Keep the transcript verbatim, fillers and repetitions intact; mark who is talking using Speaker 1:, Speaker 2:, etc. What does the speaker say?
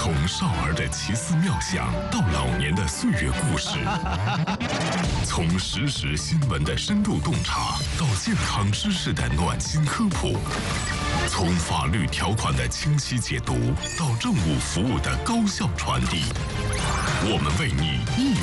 Speaker 1: 从少儿的奇思妙想到老年的岁月故事，从实时新闻的深度洞察到健康知识的暖心科普，从法律条款的清晰解读到政务服务的高效传递，我们为你一